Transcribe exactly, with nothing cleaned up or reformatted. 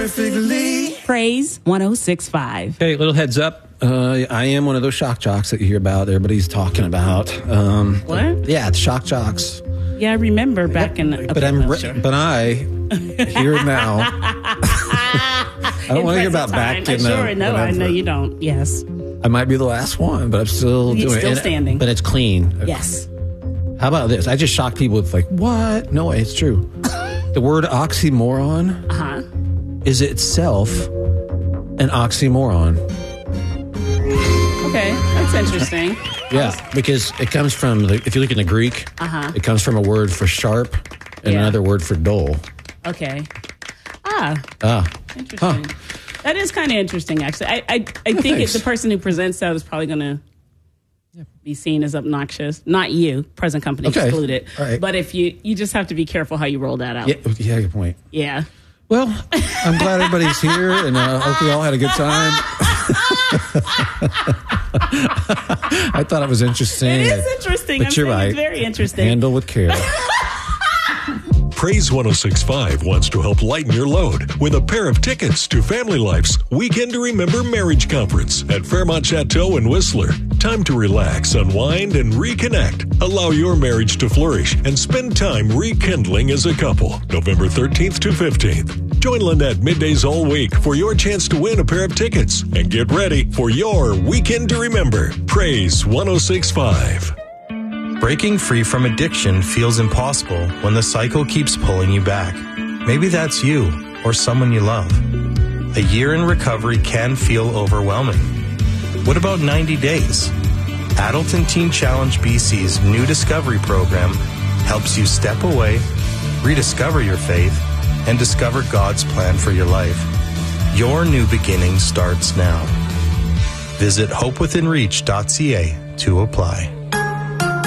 perfectly. Praise one oh six point five. Okay, little heads up. Uh, I am one of those shock jocks that you hear about, everybody's talking about. Um, What? Yeah, the shock jocks. Yeah, I remember back in the... But okay, I'm, well, re- sure. but I, here and now, I don't want to hear about back in the... Sure, no, I know you don't. Yes. I might be the last one, but I'm still You're doing still it. standing. But it's clean. Yes. How about this? I just shock people with like, what? No, it's true. The word oxymoron Uh-huh. is itself an oxymoron. Okay, that's interesting. Yeah, because it comes from, the, if you look in the Greek, Uh-huh. it comes from a word for sharp and Yeah. another word for dull. Okay. Ah, Ah, interesting. Huh. That is kind of interesting, actually. I I, I think it, thanks. the person who presents that is probably going to be seen as obnoxious. Not you, present company Okay. excluded. All right. But if you, you just have to be careful how you roll that out. yeah, yeah, good point. Yeah. Well, I'm glad everybody's here, and I uh, hope we all had a good time. I thought it was interesting. It is interesting. But I'm you're saying right. It's very interesting. Handle with care. Praise one oh six point five wants to help lighten your load with a pair of tickets to Family Life's Weekend to Remember Marriage Conference at Fairmont Chateau in Whistler. Time to relax, unwind, and reconnect. Allow your marriage to flourish and spend time rekindling as a couple. November thirteenth to fifteenth. Join Lynette middays all week for your chance to win a pair of tickets. And get ready for your Weekend to Remember. Praise one oh six point five. Breaking free from addiction feels impossible when the cycle keeps pulling you back. Maybe that's you or someone you love. A year in recovery can feel overwhelming. What about ninety days? Adult and Teen Challenge B C's new discovery program helps you step away, rediscover your faith, and discover God's plan for your life. Your new beginning starts now. Visit hope within reach dot c a to apply.